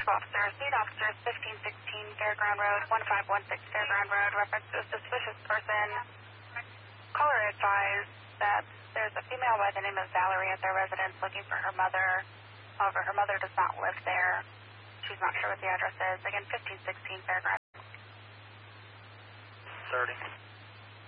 officers. Lead officers, 1516 Fairground Road, 1516 Fairground Road. Reference to a suspicious person. Caller advised that there's a female by the name of Valerie at their residence looking for her mother. However, her mother does not live there. She's not sure what the address is. Again, 1516 Fairground. 30.